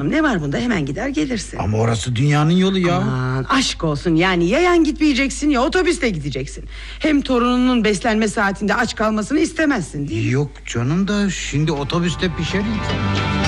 canım, ne var bunda, hemen gider gelirsin. Ama orası dünyanın yolu ya. Aman aşk olsun, yani yayan gitmeyeceksin ya otobüsle gideceksin. Hem torununun beslenme saatinde aç kalmasını istemezsin değil mi? Yok canım da şimdi otobüste pişer insan.